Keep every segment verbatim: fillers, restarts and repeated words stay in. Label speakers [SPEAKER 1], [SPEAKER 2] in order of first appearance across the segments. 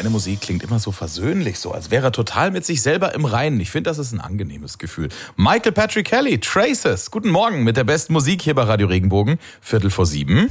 [SPEAKER 1] seine Musik klingt immer so versöhnlich, so als wäre er total mit sich selber im Reinen. Ich finde, das ist ein angenehmes Gefühl. Michael Patrick Kelly, Traces. Guten Morgen mit der besten Musik hier bei Radio Regenbogen. Viertel vor sieben.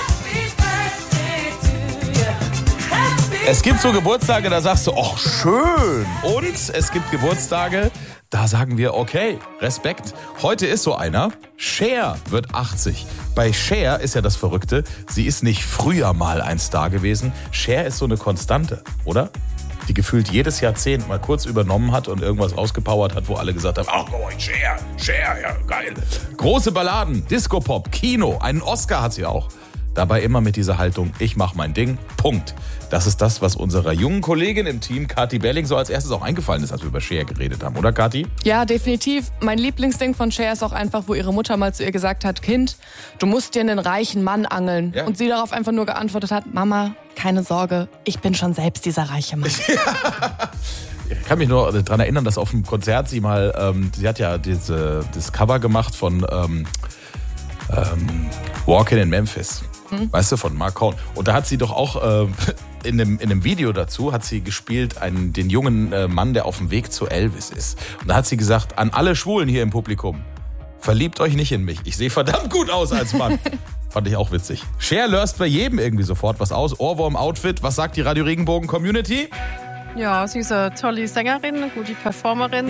[SPEAKER 1] Es gibt so Geburtstage, da sagst du, ach schön. Und es gibt Geburtstage, da sagen wir, okay, Respekt. Heute ist so einer. Cher wird achtzig. Bei Cher ist ja das Verrückte, sie ist nicht früher mal ein Star gewesen. Cher ist so eine Konstante, oder? Die gefühlt jedes Jahrzehnt mal kurz übernommen hat und irgendwas rausgepowert hat, wo alle gesagt haben, ach oh, Cher, Cher, ja geil. Große Balladen, Disco-Pop, Kino, einen Oscar hat sie auch. Dabei immer mit dieser Haltung, ich mach mein Ding, Punkt. Das ist das, was unserer jungen Kollegin im Team, Kathi Belling, so als erstes auch eingefallen ist, als wir über Cher geredet haben. Oder, Kathi?
[SPEAKER 2] Ja, definitiv. Mein Lieblingsding von Cher ist auch einfach, wo ihre Mutter mal zu ihr gesagt hat, Kind, du musst dir einen reichen Mann angeln. Ja. Und sie darauf einfach nur geantwortet hat, Mama, keine Sorge, ich bin schon selbst dieser reiche Mann.
[SPEAKER 1] Ich kann mich nur daran erinnern, dass auf dem Konzert sie mal, ähm, sie hat ja diese, das Cover gemacht von ähm, ähm, Walkin' in Memphis. Hm? Weißt du, von Mark Cohn. Und da hat sie doch auch äh, in, einem, in einem Video dazu, hat sie gespielt, einen, den jungen äh, Mann, der auf dem Weg zu Elvis ist. Und da hat sie gesagt, an alle Schwulen hier im Publikum, verliebt euch nicht in mich. Ich sehe verdammt gut aus als Mann. Fand ich auch witzig. Cher löst bei jedem irgendwie sofort was aus. Ohrwurm-Outfit. Was sagt die Radio Regenbogen-Community?
[SPEAKER 3] Ja, sie ist eine tolle Sängerin, eine gute Performerin.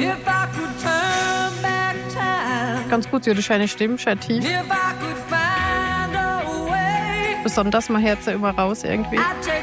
[SPEAKER 3] Ganz gut, sie hat eine schöne Stimme, schön tief. Besonders, man hört sie immer raus irgendwie.